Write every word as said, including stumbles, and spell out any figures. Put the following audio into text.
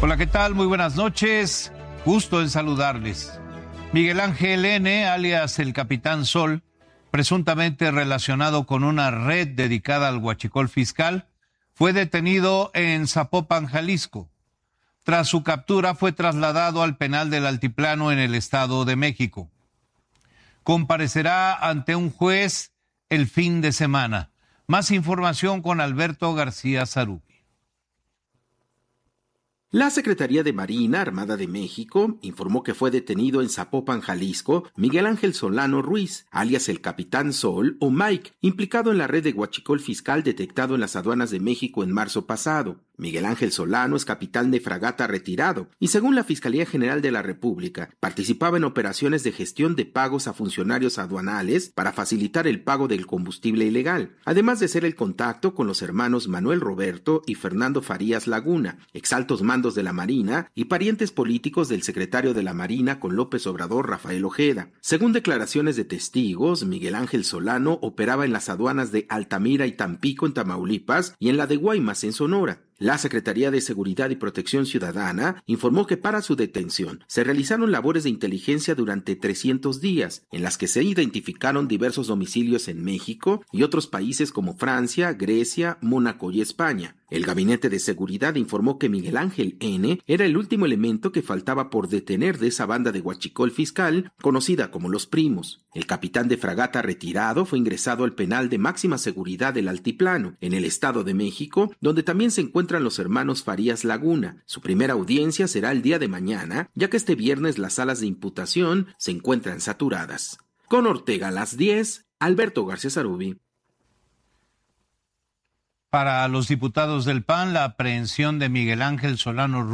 Hola, ¿qué tal? Muy buenas noches. Gusto en saludarles. Miguel Ángel N., alias el Capitán Sol, presuntamente relacionado con una red dedicada al huachicol fiscal, fue detenido en Zapopan, Jalisco. Tras su captura, fue trasladado al penal del Altiplano en el Estado de México. Comparecerá ante un juez el fin de semana. Más información con Alberto García Zarubi. La Secretaría de Marina Armada de México informó que fue detenido en Zapopan, Jalisco, Miguel Ángel Solano Ruiz, alias el Capitán Sol o Mike, implicado en la red de huachicol fiscal detectado en las aduanas de México en marzo pasado. Miguel Ángel Solano es capitán de fragata retirado y, según la Fiscalía General de la República, participaba en operaciones de gestión de pagos a funcionarios aduanales para facilitar el pago del combustible ilegal, además de ser el contacto con los hermanos Manuel Roberto y Fernando Farías Laguna, exaltos mandos de la Marina y parientes políticos del secretario de la Marina con López Obrador, Rafael Ojeda. Según declaraciones de testigos, Miguel Ángel Solano operaba en las aduanas de Altamira y Tampico en Tamaulipas y en la de Guaymas en Sonora. La Secretaría de Seguridad y Protección Ciudadana informó que para su detención se realizaron labores de inteligencia durante trescientos días, en las que se identificaron diversos domicilios en México y otros países como Francia, Grecia, Mónaco y España. El Gabinete de Seguridad informó que Miguel Ángel N. era el último elemento que faltaba por detener de esa banda de huachicol fiscal, conocida como Los Primos. El capitán de fragata retirado fue ingresado al penal de máxima seguridad del Altiplano, en el Estado de México, donde también se encuentran los hermanos Farías Laguna. Su primera audiencia será el día de mañana, ya que este viernes las salas de imputación se encuentran saturadas. Con Ortega a las diez, Alberto García Zarubi. Para los diputados del P A N, la aprehensión de Miguel Ángel Solano